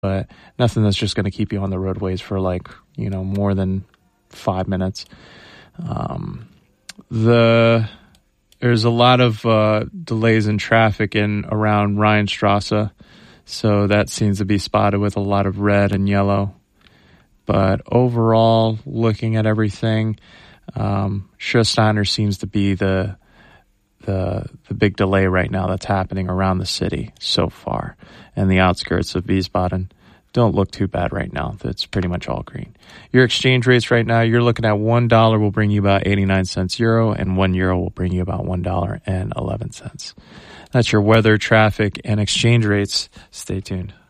but nothing that's just going to keep you on the roadways for more than 5 minutes. There's a lot of delays in traffic in around Rheinstrasse, so that seems to be spotted with a lot of red and yellow. But overall, looking at everything, Schiersteiner seems to be the big delay right now that's happening around the city so far. And the outskirts of Wiesbaden don't look too bad right now. It's pretty much all green. Your exchange rates right now, you're looking at $1 will bring you about 89 cents euro, and €1 will bring you about $1.11. That's your weather, traffic, and exchange rates. Stay tuned.